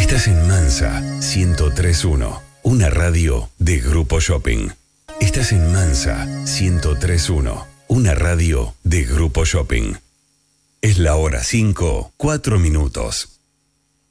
Estás en Mansa 1031, una radio de Grupo Shopping. Estás en Mansa 1031, una radio de Grupo Shopping. Es la hora 5, 4 minutos.